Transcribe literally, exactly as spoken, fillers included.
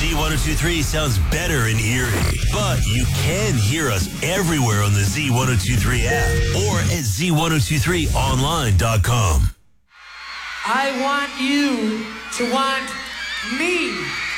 Z one oh two three sounds better in Erie, but you can hear us everywhere on the Z one oh two three app or at Z one oh two three online dot com. I want you to want me.